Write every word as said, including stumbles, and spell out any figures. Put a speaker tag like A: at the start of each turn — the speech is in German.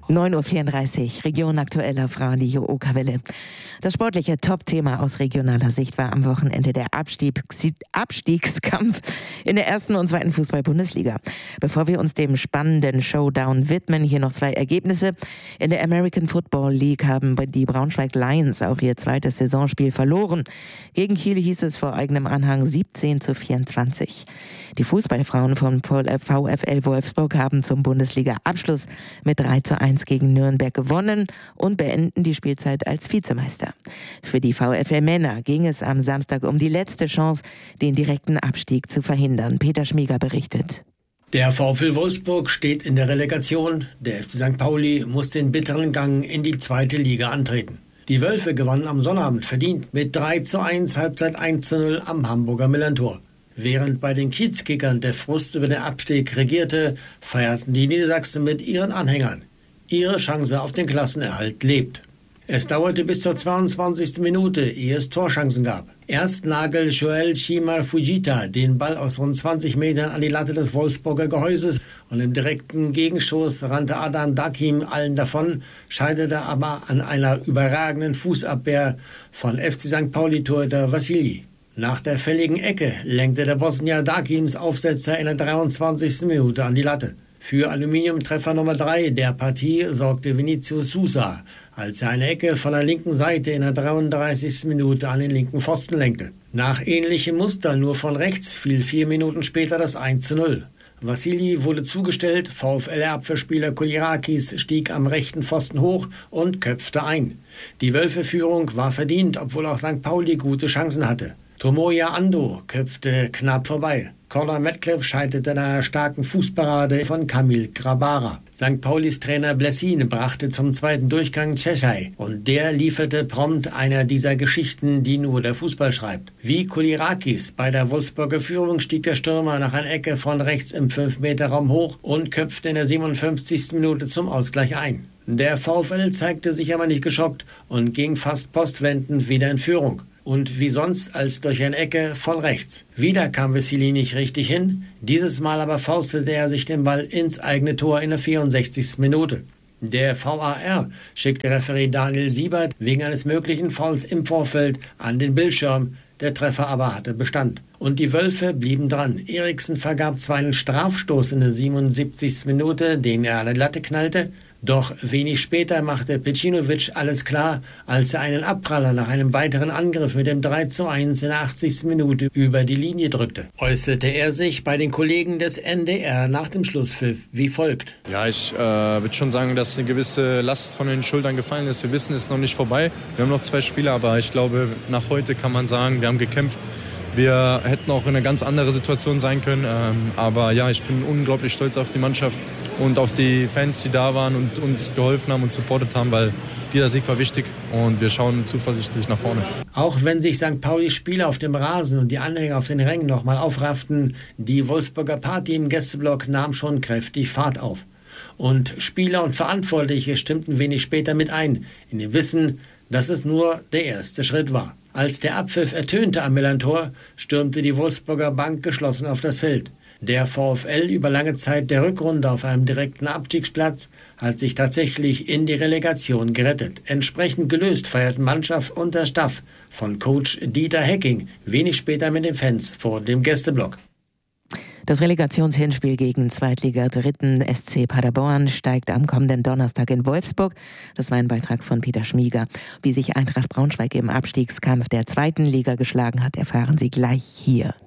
A: neun Uhr vierunddreißig, Region aktuell auf Radio Okerwelle. Das sportliche Top-Thema aus regionaler Sicht war am Wochenende der Abstiegs- Abstiegskampf in der ersten und zweiten Fußball-Bundesliga. Bevor wir uns dem spannenden Showdown widmen, hier noch zwei Ergebnisse. In der American Football League haben die Braunschweig Lions auch ihr zweites Saisonspiel verloren. Gegen Kiel hieß es vor eigenem Anhang siebzehn zu vierundzwanzig. Die Fußballfrauen vom VfL Wolfsburg haben zum Bundesliga-Abschluss mit drei zu eins gegen Nürnberg gewonnen und beenden die Spielzeit als Vizemeister. Für die VfL-Männer ging es am Samstag um die letzte Chance, den direkten Abstieg zu verhindern. Peter Schmieger berichtet.
B: Der VfL Wolfsburg steht in der Relegation. Der F C Sankt Pauli muss den bitteren Gang in die zweite Liga antreten. Die Wölfe gewannen am Sonnabend verdient mit drei zu eins, Halbzeit eins zu null am Hamburger Millantor. Während bei den Kiezkickern der Frust über den Abstieg regierte, feierten die Niedersachsen mit ihren Anhängern. Ihre Chance auf den Klassenerhalt lebt. Es dauerte bis zur zweiundzwanzigsten Minute, ehe es Torchancen gab. Erst nagelt Joel Chimar Fujita den Ball aus rund zwanzig Metern an die Latte des Wolfsburger Gehäuses und im direkten Gegenstoß rannte Adam Dakim allen davon, scheiterte aber an einer überragenden Fußabwehr von F C Sankt Pauli-Torhüter Vassili. Nach der fälligen Ecke lenkte der Bosnier Dakims Aufsetzer in der dreiundzwanzigsten Minute an die Latte. Für Aluminiumtreffer Nummer drei der Partie sorgte Vinicius Sousa, als er eine Ecke von der linken Seite in der dreiunddreißigsten Minute an den linken Pfosten lenkte. Nach ähnlichem Muster, nur von rechts, fiel vier Minuten später das eins zu null. Vassili wurde zugestellt, VfL-Abwehrspieler Kolirakis stieg am rechten Pfosten hoch und köpfte ein. Die Wölfe-Führung war verdient, obwohl auch Sankt Pauli gute Chancen hatte. Tomoya Ando köpfte knapp vorbei. Conor Metcalf scheiterte in einer starken Fußparade von Kamil Grabara. Sankt Paulis Trainer Blessin brachte zum zweiten Durchgang Cechai und der lieferte prompt einer dieser Geschichten, die nur der Fußball schreibt. Wie Kolirakis bei der Wolfsburger Führung stieg der Stürmer nach einer Ecke von rechts im fünf Meter Raum hoch und köpfte in der siebenundfünfzigsten Minute zum Ausgleich ein. Der VfL zeigte sich aber nicht geschockt und ging fast postwendend wieder in Führung. Und wie sonst als durch eine Ecke von rechts. Wieder kam Vassili nicht richtig hin, dieses Mal aber faustete er sich den Ball ins eigene Tor in der vierundsechzigsten Minute. Der V A R schickte Referee Daniel Siebert wegen eines möglichen Fouls im Vorfeld an den Bildschirm, der Treffer aber hatte Bestand. Und die Wölfe blieben dran. Eriksen vergab zwar einen Strafstoß in der siebenundsiebzigsten Minute, den er an die Latte knallte, doch wenig später machte Pecinovic alles klar, als er einen Abpraller nach einem weiteren Angriff mit dem drei zu eins in der achtzigsten Minute über die Linie drückte. Äußerte er sich bei den Kollegen des N D R nach dem Schlusspfiff wie folgt.
C: Ja, ich äh, würde schon sagen, dass eine gewisse Last von den Schultern gefallen ist. Wir wissen, es ist noch nicht vorbei. Wir haben noch zwei Spiele, aber ich glaube, nach heute kann man sagen, wir haben gekämpft. Wir hätten auch in eine ganz andere Situation sein können. Ähm, aber ja, ich bin unglaublich stolz auf die Mannschaft und auf die Fans, die da waren und uns geholfen haben und supportet haben, weil dieser Sieg war wichtig und wir schauen zuversichtlich nach vorne.
B: Auch wenn sich Sankt Paulis Spieler auf dem Rasen und die Anhänger auf den Rängen noch mal aufrafften, die Wolfsburger Party im Gästeblock nahm schon kräftig Fahrt auf. Und Spieler und Verantwortliche stimmten wenig später mit ein, in dem Wissen, dass es nur der erste Schritt war. Als der Abpfiff ertönte am Millantor, stürmte die Wolfsburger Bank geschlossen auf das Feld. Der VfL über lange Zeit der Rückrunde auf einem direkten Abstiegsplatz hat sich tatsächlich in die Relegation gerettet. Entsprechend gelöst feierten Mannschaft und der Staff von Coach Dieter Hecking wenig später mit den Fans vor dem Gästeblock.
A: Das Relegationshinspiel gegen Zweitliga-Dritten S C Paderborn steigt am kommenden Donnerstag in Wolfsburg. Das war ein Beitrag von Peter Schmieger. Wie sich Eintracht Braunschweig im Abstiegskampf der zweiten Liga geschlagen hat, erfahren Sie gleich hier.